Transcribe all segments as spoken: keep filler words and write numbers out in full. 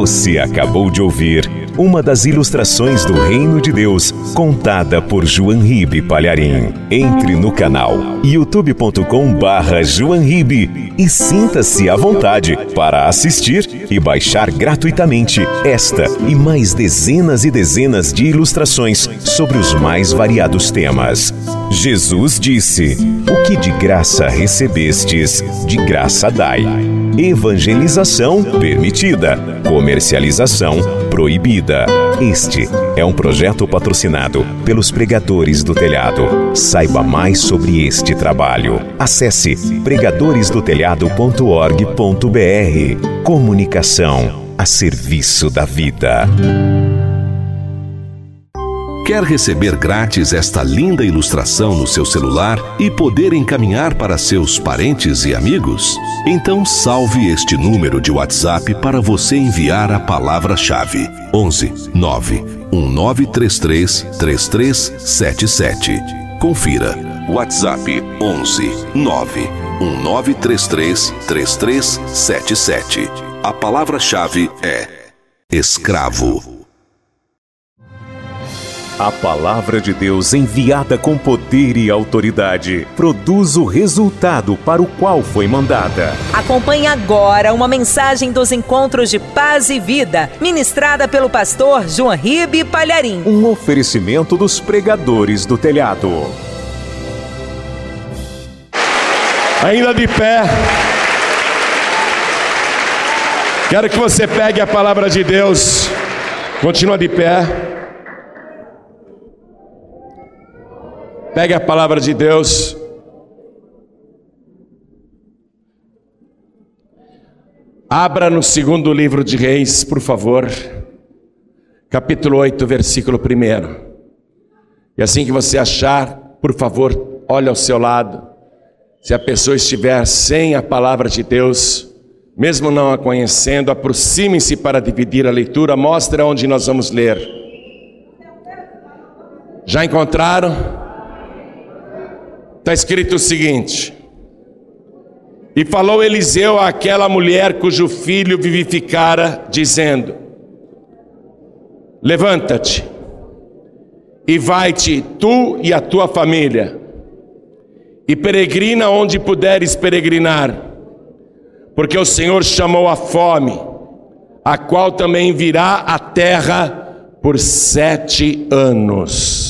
Você acabou de ouvir uma das ilustrações do Reino de Deus, contada por João Ribe Palharim. Entre no canal youtube ponto com barra João Ribe e sinta-se à vontade para assistir e baixar gratuitamente esta e mais dezenas e dezenas de ilustrações sobre os mais variados temas. Jesus disse: "O que de graça recebestes, de graça dai." Evangelização permitida, comercialização proibida. Este é um projeto patrocinado pelos Pregadores do Telhado. Saiba mais sobre este trabalho. Acesse pregadores do telhado ponto org ponto br. Comunicação a serviço da vida. Quer receber grátis esta linda ilustração no seu celular e poder encaminhar para seus parentes e amigos? Então salve este número de WhatsApp para você enviar a palavra-chave onze nove um nove três três três três sete sete. Confira. WhatsApp onze nove um nove três três três três sete sete. A palavra-chave é escravo. A palavra de Deus, enviada com poder e autoridade, produz o resultado para o qual foi mandada. Acompanhe agora uma mensagem dos Encontros de Paz e Vida, ministrada pelo pastor João Ribe Palharim. Um oferecimento dos Pregadores do Telhado. Ainda de pé, quero que você pegue a palavra de Deus. Continua de pé. Pegue a palavra de Deus. Abra no segundo livro de Reis, por favor. Capítulo oito, versículo primeiro. E assim que você achar, por favor, olhe ao seu lado. Se a pessoa estiver sem a palavra de Deus, mesmo não a conhecendo, aproxime-se para dividir a leitura. Mostre onde nós vamos ler. Já encontraram? Está escrito o seguinte: "E falou Eliseu àquela mulher cujo filho vivificara, dizendo: Levanta-te e vai-te tu e a tua família, e peregrina onde puderes peregrinar, porque o Senhor chamou a fome, a qual também virá à terra por sete anos."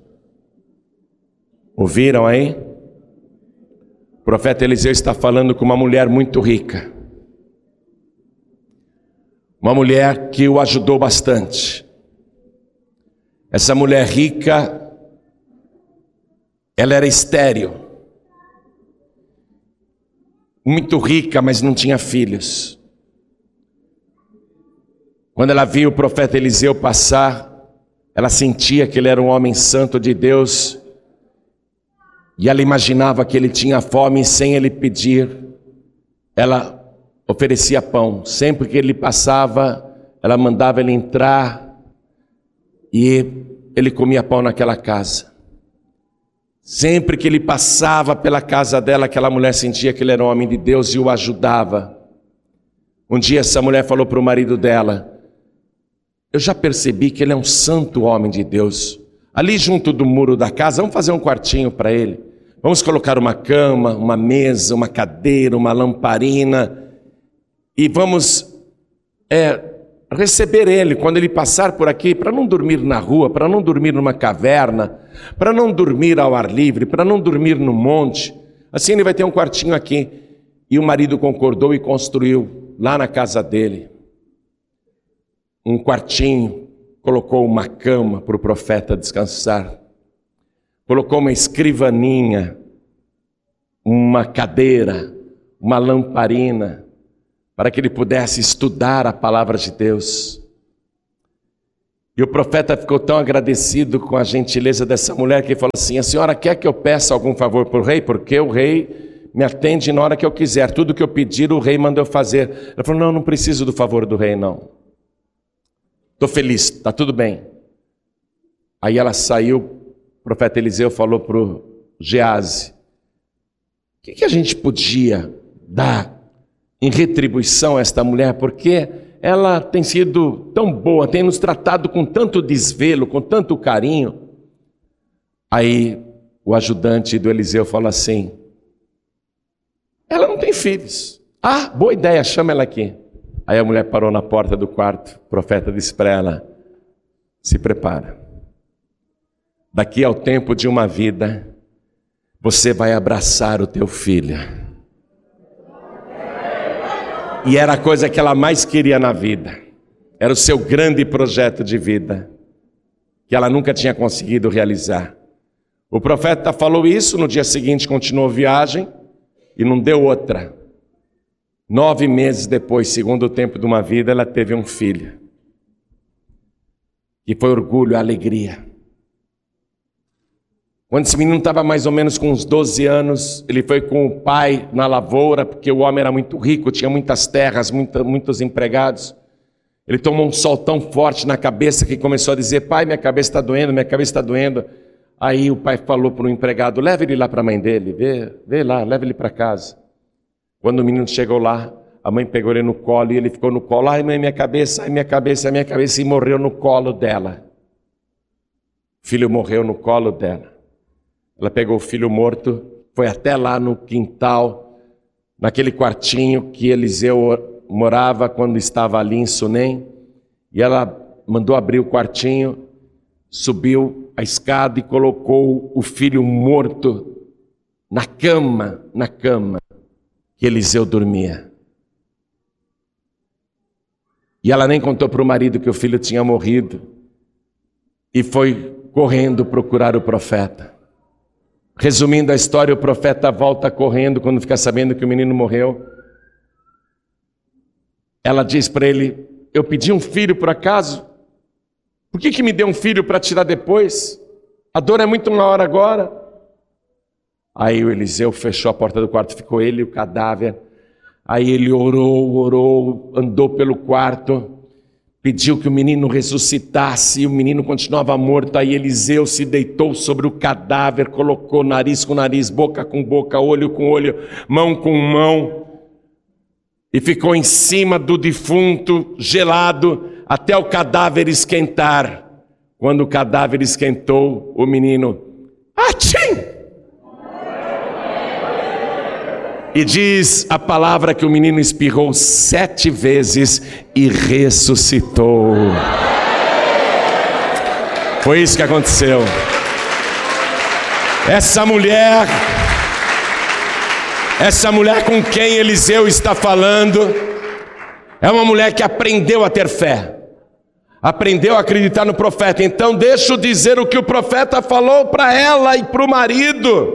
Ouviram aí? O profeta Eliseu está falando com uma mulher muito rica. Uma mulher que o ajudou bastante. Essa mulher rica, ela era estéril. Muito rica, mas não tinha filhos. Quando ela viu o profeta Eliseu passar, ela sentia que ele era um homem santo de Deus. E ela imaginava que ele tinha fome, e sem ele pedir, ela oferecia pão. Sempre que ele passava, ela mandava ele entrar e ele comia pão naquela casa. Sempre que ele passava pela casa dela, aquela mulher sentia que ele era um homem de Deus e o ajudava. Um dia essa mulher falou para o marido dela: "Eu já percebi que ele é um santo homem de Deus. Ali junto do muro da casa, vamos fazer um quartinho para ele. Vamos colocar uma cama, uma mesa, uma cadeira, uma lamparina, e vamos é, receber ele quando ele passar por aqui, para não dormir na rua, para não dormir numa caverna, para não dormir ao ar livre, para não dormir no monte. Assim ele vai ter um quartinho aqui." E o marido concordou e construiu lá na casa dele um quartinho, colocou uma cama para o profeta descansar, colocou uma escrivaninha, uma cadeira, uma lamparina, para que ele pudesse estudar a palavra de Deus. E o profeta ficou tão agradecido com a gentileza dessa mulher que falou assim: "A senhora quer que eu peça algum favor para o rei? Porque o rei me atende na hora que eu quiser. Tudo que eu pedir, o rei manda eu fazer." Ela falou: "Não, não preciso do favor do rei, não. Estou feliz, está tudo bem." Aí ela saiu, o profeta Eliseu falou para o Geazi: "O que, que a gente podia dar em retribuição a esta mulher? Porque ela tem sido tão boa, tem nos tratado com tanto desvelo, com tanto carinho. Aí o ajudante do Eliseu fala assim: ela não tem filhos. Ah, boa ideia, chama ela aqui. Aí a mulher parou na porta do quarto, o profeta disse para ela: se prepara. Daqui ao tempo de uma vida, você vai abraçar o teu filho. E era a coisa que ela mais queria na vida. Era o seu grande projeto de vida, que ela nunca tinha conseguido realizar. O profeta falou isso, no dia seguinte continuou a viagem e não deu outra. Nove meses depois, segundo o tempo de uma vida, ela teve um filho. E foi orgulho, alegria. Quando esse menino estava mais ou menos com uns doze anos, ele foi com o pai na lavoura, porque o homem era muito rico, tinha muitas terras, muita, muitos empregados. Ele tomou um sol tão forte na cabeça que começou a dizer: pai, minha cabeça está doendo, minha cabeça está doendo. Aí o pai falou para o empregado: leve ele lá para a mãe dele, vê, vê lá, leve ele para casa. Quando o menino chegou lá, a mãe pegou ele no colo e ele ficou no colo. Ai, mãe, minha cabeça, ai, minha cabeça, ai, minha cabeça, e morreu no colo dela. O filho morreu no colo dela. Ela pegou o filho morto, foi até lá no quintal, naquele quartinho que Eliseu morava quando estava ali em Sunem, e ela mandou abrir o quartinho, subiu a escada e colocou o filho morto na cama, na cama que Eliseu dormia. E ela nem contou para o marido que o filho tinha morrido, e foi correndo procurar o profeta. Resumindo a história, o profeta volta correndo quando fica sabendo que o menino morreu. Ela diz para ele: eu pedi um filho por acaso? Por que que me deu um filho para tirar depois? A dor é muito maior agora. Aí o Eliseu fechou a porta do quarto, ficou ele e o cadáver. Aí ele orou, orou, andou pelo quarto, pediu que o menino ressuscitasse, e o menino continuava morto. Aí Eliseu se deitou sobre o cadáver, colocou nariz com nariz, boca com boca, olho com olho, mão com mão, e ficou em cima do defunto, gelado, até o cadáver esquentar. Quando o cadáver esquentou, o menino, atchim! E diz a palavra que o menino espirrou sete vezes e ressuscitou. Foi isso que aconteceu. Essa mulher, essa mulher com quem Eliseu está falando, é uma mulher que aprendeu a ter fé, aprendeu a acreditar no profeta. Então deixa eu dizer o que o profeta falou para ela e para o marido.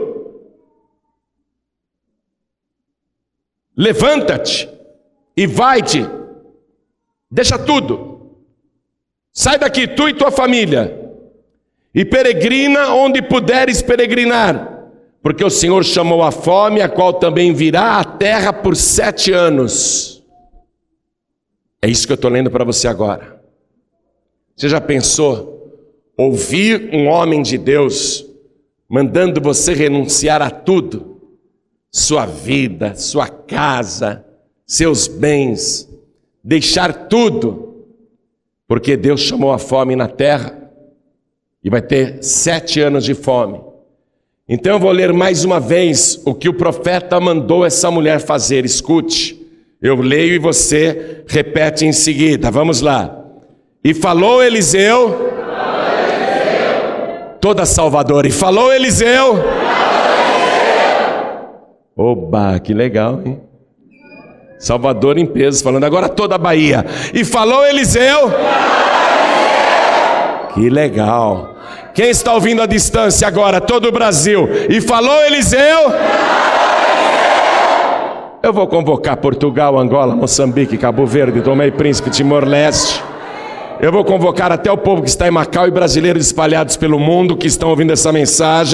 Levanta-te e vai-te, deixa tudo, sai daqui, tu e tua família, e peregrina onde puderes peregrinar, porque o Senhor chamou a fome, a qual também virá à terra por sete anos. É isso que eu estou lendo para você agora. Você já pensou ouvir um homem de Deus mandando você renunciar a tudo? Sua vida, sua casa, seus bens, deixar tudo, porque Deus chamou a fome na terra e vai ter sete anos de fome. Então eu vou ler mais uma vez o que o profeta mandou essa mulher fazer. Escute, eu leio e você repete em seguida. Vamos lá. E falou Eliseu, falou Eliseu. Toda Salvador, e falou Eliseu. Oba, que legal, hein? Salvador em peso, falando agora toda a Bahia. E falou Eliseu. Que legal. Quem está ouvindo à distância agora? Todo o Brasil. E falou Eliseu. Eu vou convocar Portugal, Angola, Moçambique, Cabo Verde, Tomé e Príncipe, Timor-Leste. Eu vou convocar até o povo que está em Macau e brasileiros espalhados pelo mundo que estão ouvindo essa mensagem.